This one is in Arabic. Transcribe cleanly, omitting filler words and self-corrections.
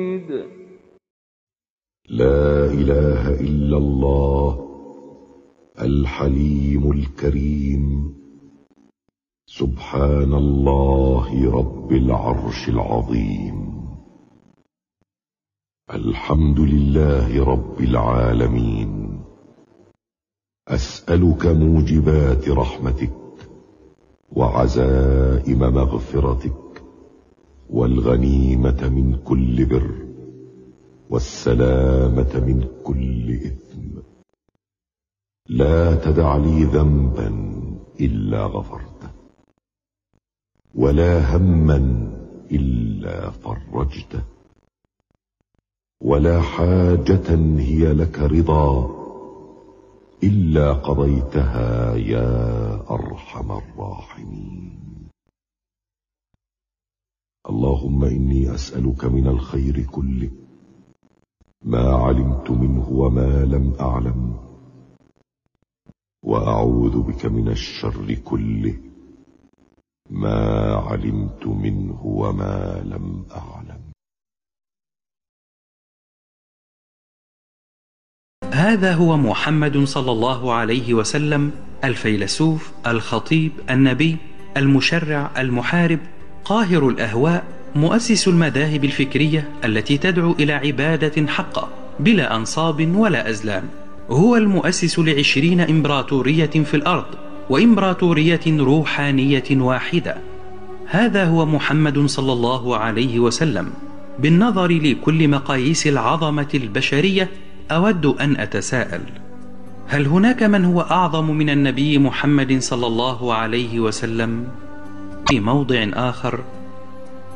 لا إله إلا الله الحليم الكريم، سبحان الله رب العرش العظيم. الحمد لله رب العالمين، أسألك موجبات رحمتك وعزائم مغفرتك والغنيمة من كل بر والسلامة من كل إثم. لا تدع لي ذنبا إلا غفرته، ولا هما إلا فرجته، ولا حاجة هي لك رضا إلا قضيتها يا أرحم الراحمين. اللهم إني أسألك من الخير كله ما علمت منه وما لم أعلم، وأعوذ بك من الشر كله ما علمت منه وما لم أعلم. هذا هو محمد صلى الله عليه وسلم، الفيلسوف، الخطيب، النبي، المشرع، المحارب، قاهر الأهواء، مؤسس المذاهب الفكرية التي تدعو إلى عبادة حقة بلا أنصاب ولا أزلام. هو المؤسس ل20 إمبراطورية في الأرض، وإمبراطورية روحانية واحدة. هذا هو محمد صلى الله عليه وسلم. بالنظر لكل مقاييس العظمة البشرية، أود أن أتساءل: هل هناك من هو أعظم من النبي محمد صلى الله عليه وسلم؟ في موضع آخر